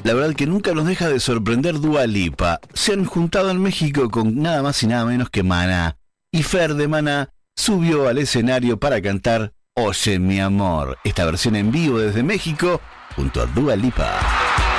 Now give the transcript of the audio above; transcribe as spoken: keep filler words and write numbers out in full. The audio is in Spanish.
La verdad que nunca nos deja de sorprender Dua Lipa. Se han juntado en México con nada más y nada menos que Maná. Y Fer de Maná subió al escenario para cantar Oye mi amor, esta versión en vivo desde México junto a Dua Lipa.